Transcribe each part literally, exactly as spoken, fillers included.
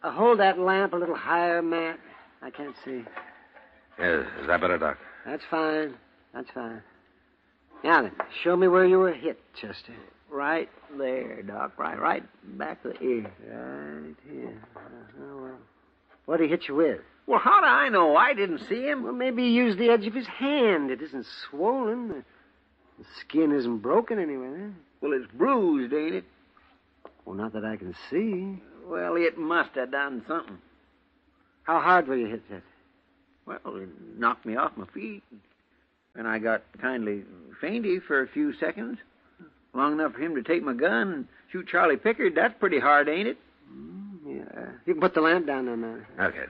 Uh, hold that lamp a little higher, Matt. I can't see. Yeah, is that better, Doc? That's fine. That's fine. Now then, show me where you were hit, Chester. Right there, Doc. Right, right back of the ear. Right here. Uh-huh, well, what did he hit you with? Well, how do I know? I didn't see him. Well, maybe he used the edge of his hand. It isn't swollen. The, the skin isn't broken anyway. Well, it's bruised, ain't it? Well, not that I can see. Well, it must have done something. How hard were you hit, Chester? Well, it knocked me off my feet. And I got kindly fainty for a few seconds. Long enough for him to take my gun and shoot Charlie Pickard. That's pretty hard, ain't it? Mm, yeah. You can put the lamp down there, man. Okay,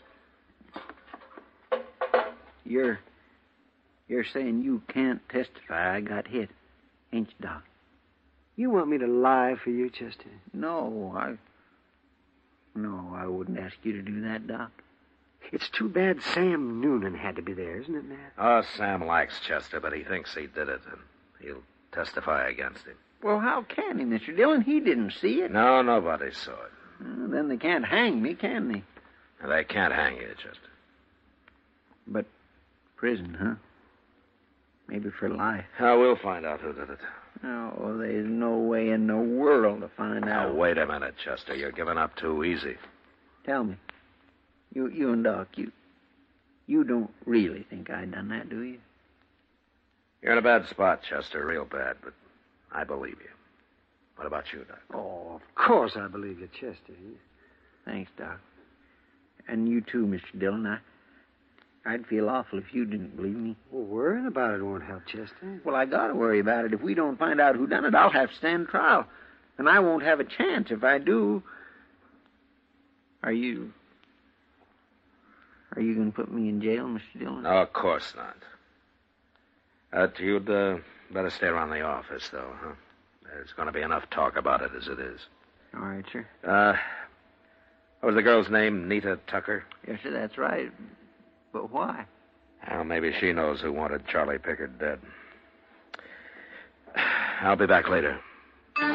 Doc. You're... You're saying you can't testify I got hit, ain't you, Doc? You want me to lie for you, Chester? No, I... No, I wouldn't ask you to do that, Doc. It's too bad Sam Noonan had to be there, isn't it, Matt? Oh, Sam likes Chester, but he thinks he did it, and he'll testify against him. Well, how can he, Mister Dillon? He didn't see it. No, nobody saw it. Well, then they can't hang me, can they? They can't hang you, Chester. But prison, huh? Maybe for life. Oh, we'll find out who did it. Oh, there's no way in the world to find Now, out. wait a minute, Chester. You're giving up too easy. Tell me. You you and Doc, you you don't really think I done that, do you? You're in a bad spot, Chester, real bad, but I believe you. What about you, Doc? Oh, of course I believe you, Chester. Thanks, Doc. And you too, Mister Dillon. I, I'd feel awful if you didn't believe me. Well, worrying about it won't help, Chester. Well, I gotta worry about it. If we don't find out who done it, I'll have to stand trial. And I won't have a chance if I do. Are you... Are you going to put me in jail, Mister Dillon? No, of course not. Uh, you'd uh, better stay around the office, though, huh? There's going to be enough talk about it as it is. All right, sir. Uh, what was the girl's name? Nita Tucker? Yes, sir, that's right. But why? Well, maybe she knows who wanted Charlie Pickard dead. I'll be back later.